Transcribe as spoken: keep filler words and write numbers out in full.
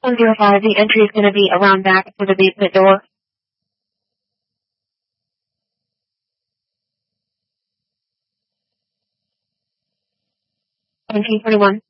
one zero five, the entry is going to be around back to the basement door. seventeen forty-one.